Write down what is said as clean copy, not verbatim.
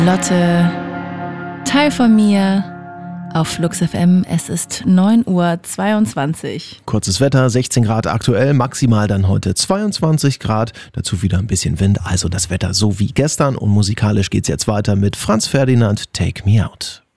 Lotte, Teil von mir auf Flux FM. Es ist 9:22 Uhr. Kurzes Wetter, 16 Grad aktuell, maximal dann heute 22 Grad. Dazu wieder ein bisschen Wind, also das Wetter so wie gestern. Und musikalisch geht's jetzt weiter mit Franz Ferdinand, Take Me Out.